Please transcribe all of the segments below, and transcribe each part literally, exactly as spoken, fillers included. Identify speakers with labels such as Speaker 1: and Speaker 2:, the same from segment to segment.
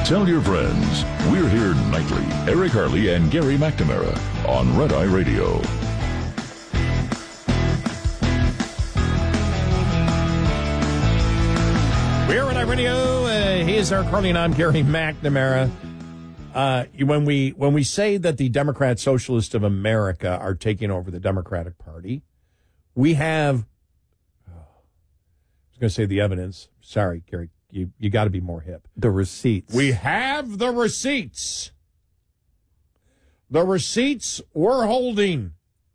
Speaker 1: Tell your friends. We're here nightly. Eric Harley and Gary McNamara on Red Eye Radio.
Speaker 2: We're Red Eye Radio. Uh, he is Eric Harley, and I'm Gary McNamara. Uh, when we when we say that the Democrat Socialists of America are taking over the Democratic Party, we have, oh, I was going to say the evidence. Sorry, Gary, you, you got to be more hip.
Speaker 3: The receipts.
Speaker 2: We have the receipts. The receipts we're holding.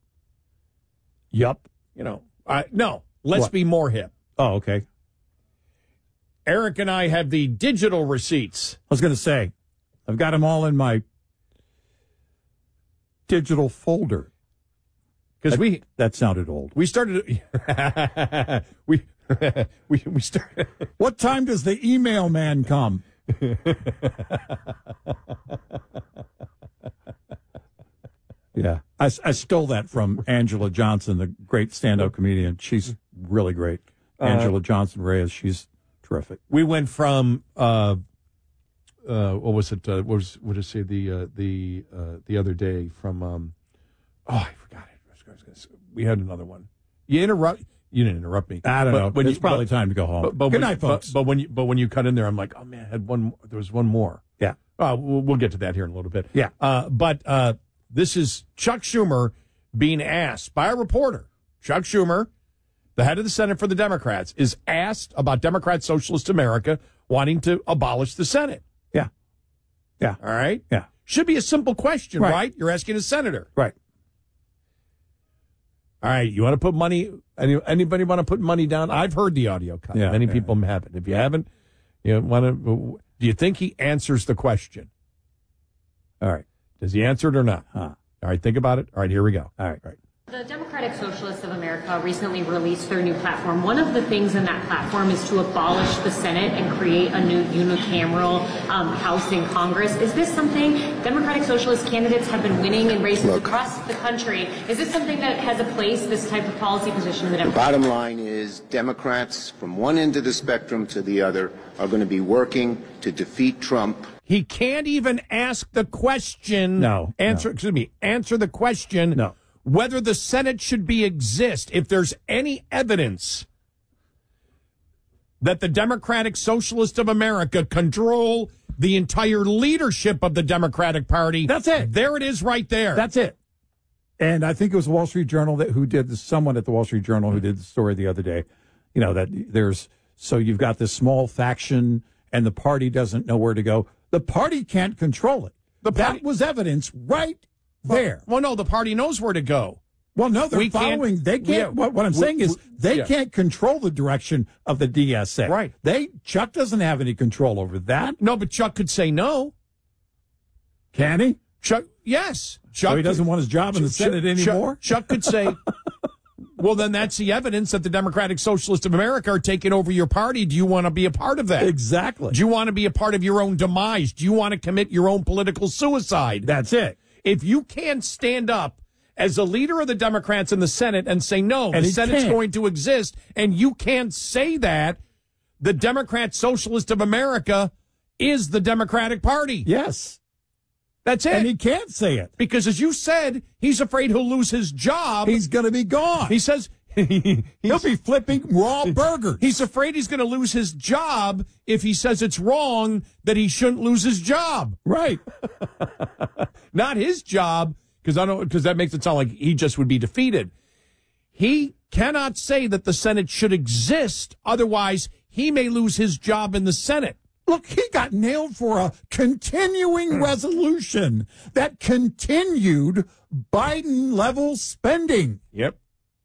Speaker 3: Yup.
Speaker 2: You know, uh, no, let's
Speaker 3: What?
Speaker 2: be more hip.
Speaker 3: Oh, okay.
Speaker 2: Eric and I have the digital receipts.
Speaker 3: I was going to say, I've got them all in my digital folder.
Speaker 2: Because we
Speaker 3: that sounded old.
Speaker 2: we started we we we started.
Speaker 3: What time does the email man come? Yeah, I, I stole that from Angela Johnson, the great stand-up comedian. She's really great. Angela uh, Johnson Reyes. She's terrific.
Speaker 2: We went from uh, uh, what was it? Uh, what was what did I say the uh, the uh, the other day from? Um, oh, I forgot it. We had another one. You interrupt. You didn't interrupt me.
Speaker 3: I don't
Speaker 2: but
Speaker 3: know.
Speaker 2: When
Speaker 3: it's
Speaker 2: you,
Speaker 3: probably
Speaker 2: but,
Speaker 3: time to go home.
Speaker 2: But, but
Speaker 3: Good
Speaker 2: when,
Speaker 3: night, folks.
Speaker 2: But, but when you but when you cut in there, I'm like, oh man, I had one. There was one more.
Speaker 3: Yeah.
Speaker 2: Uh, we'll, we'll get to that here in a little bit.
Speaker 3: Yeah.
Speaker 2: Uh, but uh, this is Chuck Schumer being asked by a reporter. Chuck Schumer, the head of the Senate for the Democrats, is asked about Democrat Socialist America wanting to abolish the Senate.
Speaker 3: Yeah. Yeah.
Speaker 2: All right?
Speaker 3: Yeah.
Speaker 2: Should be a simple question,
Speaker 3: right?
Speaker 2: right? You're asking a senator.
Speaker 3: Right.
Speaker 2: All right. You want to put money, any, anybody want to put money down? I've heard the audio cut.
Speaker 3: Yeah,
Speaker 2: Many
Speaker 3: yeah,
Speaker 2: people
Speaker 3: yeah.
Speaker 2: haven't. If you haven't, you want to, do you think he answers the question?
Speaker 3: All right.
Speaker 2: Does he answer it or not?
Speaker 3: Huh.
Speaker 2: All right. Think about it. All right. Here we go.
Speaker 3: All right.
Speaker 2: All right.
Speaker 4: The Democratic Socialists of America recently released their new platform. One of the things in that platform is to abolish the Senate and create a new unicameral um, House in Congress. Is this something Democratic Socialist candidates have been winning in races Look, across the country? Is this something that has a place, this type of policy position? That
Speaker 5: the bottom line is Democrats from one end of the spectrum to the other are going to be working to defeat Trump.
Speaker 2: He can't even ask the question.
Speaker 3: No.
Speaker 2: Answer,
Speaker 3: no.
Speaker 2: excuse me, answer the question.
Speaker 3: No.
Speaker 2: Whether the Senate should be exist, if there's any evidence that the Democratic Socialists of America control the entire leadership of the Democratic Party.
Speaker 3: That's it.
Speaker 2: There it is right there.
Speaker 3: That's it. And I think it was the Wall Street Journal that who did this, someone at the Wall Street Journal who did the story the other day, you know, that there's, so you've got this small faction and the party doesn't know where to go. The party can't control it. The party, that was evidence right there.
Speaker 2: Well, no, the party knows where to go.
Speaker 3: Well, no, they're
Speaker 2: we
Speaker 3: following.
Speaker 2: Can't,
Speaker 3: they can't.
Speaker 2: yeah,
Speaker 3: what, what I'm
Speaker 2: we,
Speaker 3: saying is
Speaker 2: we,
Speaker 3: they
Speaker 2: yeah.
Speaker 3: can't control the direction of the D S A.
Speaker 2: Right.
Speaker 3: They Chuck doesn't have any control over that.
Speaker 2: No, but Chuck could say no.
Speaker 3: Can he?
Speaker 2: Chuck, yes. Chuck.
Speaker 3: So he doesn't want his job in the
Speaker 2: Chuck,
Speaker 3: Senate anymore?
Speaker 2: Chuck, Chuck could say, well, then that's the evidence that the Democratic Socialists of America are taking over your party. Do you want to be a part of that?
Speaker 3: Exactly.
Speaker 2: Do you want to be a part of your own demise? Do you want to commit your own political suicide?
Speaker 3: That's it.
Speaker 2: If you can't stand up as a leader of the Democrats in the Senate and say, no,
Speaker 3: and
Speaker 2: the Senate's
Speaker 3: can't.
Speaker 2: going to exist, and you can't say that, the Democrat Socialist of America is the Democratic Party.
Speaker 3: Yes.
Speaker 2: That's it.
Speaker 3: And he can't say it.
Speaker 2: Because as you said, he's afraid he'll lose his job.
Speaker 3: He's going to be gone.
Speaker 2: He says he,
Speaker 3: he'll be flipping raw burgers.
Speaker 2: He's afraid he's going to lose his job if he says it's wrong that he shouldn't lose his job.
Speaker 3: Right.
Speaker 2: Not his job, because I don't because that makes it sound like he just would be defeated. He cannot say that the Senate should exist, otherwise he may lose his job in the Senate.
Speaker 3: Look, he got nailed for a continuing resolution that continued Biden-level spending.
Speaker 2: Yep.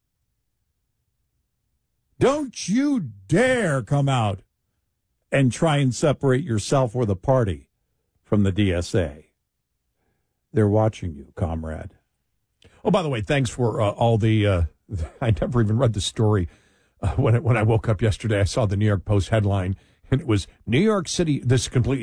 Speaker 3: Don't you dare come out and try and separate yourself or the party from the D S A. They're watching you, comrade.
Speaker 2: Oh, by the way, thanks for uh, all the, uh, I never even read the story. Uh, when, it, when I woke up yesterday, I saw the New York Post headline, and it was New York City, this is completely